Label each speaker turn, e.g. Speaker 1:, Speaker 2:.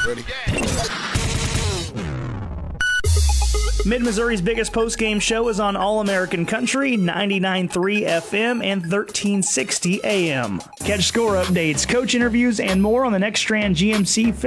Speaker 1: Ready?
Speaker 2: Mid-Missouri's biggest post-game show is on All-American Country, 99.3 FM and 1360 AM. Catch score updates, coach interviews, and more on the Next Strand GMC